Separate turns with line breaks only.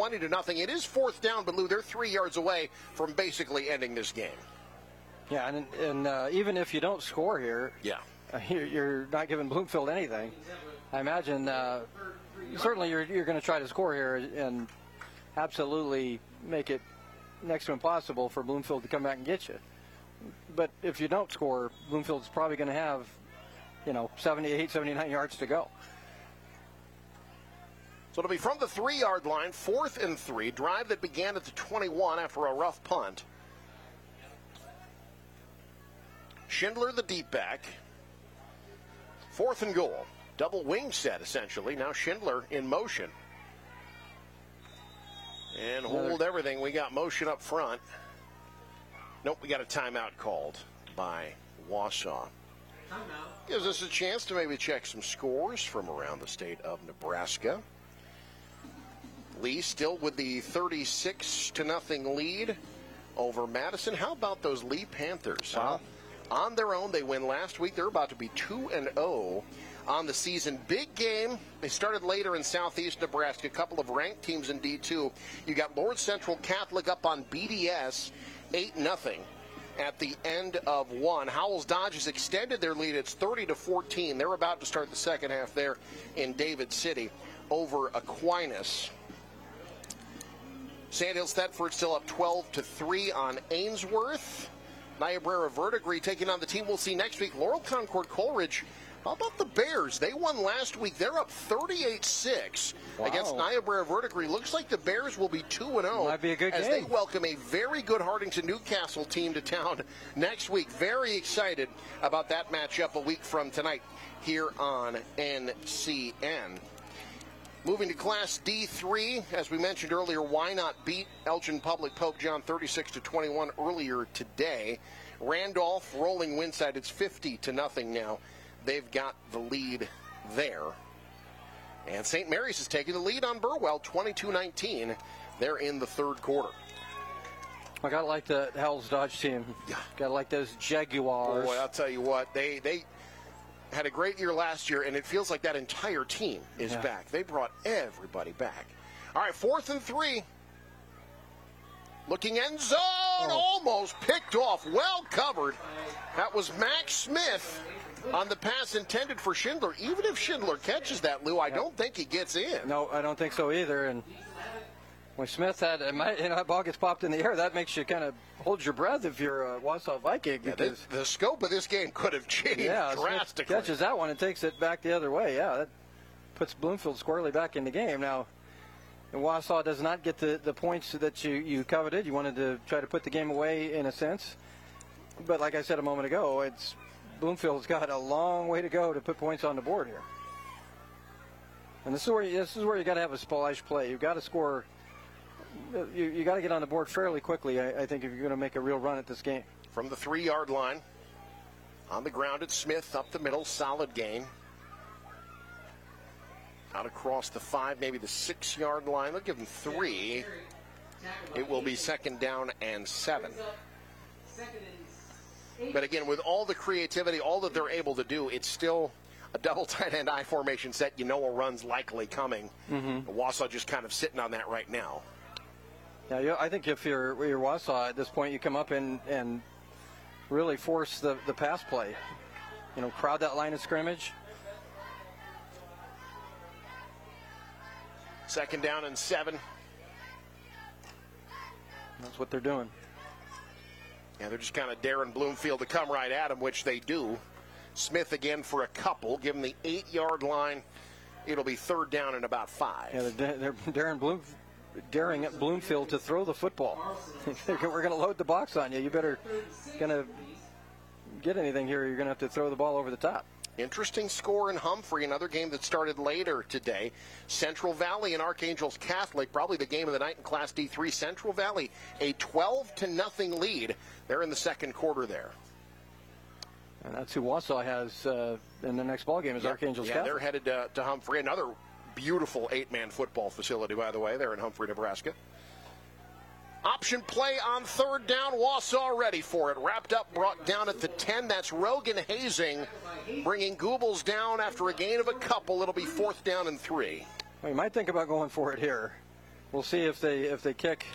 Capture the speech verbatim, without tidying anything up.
twenty to nothing. It is fourth down, but Lou, they're three yards away from basically ending this game.
Yeah, and, and uh, even if you don't score here,
yeah,
uh, you're, you're not giving Bloomfield anything. I imagine uh, certainly you're, you're going to try to score here and absolutely make it next to impossible for Bloomfield to come back and get you. But if you don't score, Bloomfield's probably going to have, you know, seventy-eight, seventy-nine yards to go.
So it'll be from the three-yard line, fourth and three, drive that began at the twenty-one after a rough punt. Schindler, the deep back. Fourth and goal. Double wing set, essentially. Now Schindler in motion. And hold everything. We got motion up front. Nope, we got a timeout called by Wausau. Timeout. Gives us a chance to maybe check some scores from around the state of Nebraska. Lee still with the thirty-six to nothing lead over Madison. How about those Lee Panthers?
Wow.
Huh? On their own, they win last week. They're about to be two and oh on the season. Big game. They started later in southeast Nebraska. A couple of ranked teams in D two. You got Lord Central Catholic up on B D S, eight nothing at the end of one. Howells Dodge has extended their lead. It's thirty to fourteen. They're about to start the second half there in David City over Aquinas. Sandhills Thetford still up twelve to three on Ainsworth. Niobrara Verdigris taking on the team we'll see next week. Laurel Concord Coleridge. How about the Bears? They won last week. They're up thirty-eight six wow. against Niobrara Verdigris. Looks like the Bears will be two and oh
Might be a good
as
game.
they welcome a very good Hardington Newcastle team to town next week. Very excited about that matchup a week from tonight here on N C N. Moving to Class D three, as we mentioned earlier, why not beat Elgin Public Pope John thirty-six to twenty-one earlier today? Randolph rolling Winside. It's fifty to nothing now. They've got the lead there. And Saint Mary's is taking the lead on Burwell, twenty-two nineteen. They're in the third quarter.
I gotta like the Howells Dodge team.
Yeah.
Gotta like those Jaguars.
Boy, I'll tell you what, they they. had a great year last year, and it feels like that entire team is
yeah.
back. They brought everybody back. All right, fourth and three. Looking end zone, oh. almost picked off, well covered. That was Max Smith on the pass intended for Schindler. Even if Schindler catches that, Lou, I yeah. don't think he gets in.
No, I don't think so either. And when Smith had, you know, that ball gets popped in the air, that makes you kind of hold your breath if you're a Wausau Viking.
Yeah,
because
the, the scope of this game could have changed
yeah,
drastically.
Smith catches that one and takes it back the other way. Yeah, that puts Bloomfield squarely back in the game. Now, Wausau does not get the, the points that you, you coveted. You wanted to try to put the game away in a sense. But like I said a moment ago, it's Bloomfield's got a long way to go to put points on the board here. And this is where you, this is where you got to have a splash play. You've got to score. You, you got to get on the board fairly quickly, I, I think, if you're going to make a real run at this game.
From the three-yard line, on the ground, it's Smith up the middle, solid gain. Out across the five, maybe the six-yard line. They'll give him three. It will be second down and seven. But again, with all the creativity, all that they're able to do, it's still a double tight end I formation set. You know a run's likely coming. Mm-hmm. Wausau just kind of sitting on that right now.
Yeah, I think if you're, you're Wausau at this point, you come up and, and really force the, the pass play. You know, crowd that line of scrimmage.
Second down and seven.
That's what they're doing.
Yeah, they're just kind of daring Bloomfield to come right at them, which they do. Smith again for a couple. Give him the eight-yard line. It'll be third down and about five.
Yeah, they're, they're daring, Bloom, daring at Bloomfield to throw the football. We're going to load the box on you. You better going to get anything here. You're going to have to throw the ball over the top.
Interesting score in Humphrey, another game that started later today. Central Valley and Archangels Catholic, probably the game of the night in Class D three. Central Valley, a twelve to nothing lead. They're in the second quarter there.
And that's who Wausau has uh, in the next ball game is
yeah,
Archangels
yeah,
Catholic.
They're headed to, to Humphrey. Another beautiful eight-man football facility, by the way, there in Humphrey, Nebraska. Option play on third down. Wausau ready for it. Wrapped up, brought down at the ten. That's Rogan Hazing bringing Goobles down after a gain of a couple. It'll be fourth down and three.
Well, you might think about going for it here. we'll see if they if they kick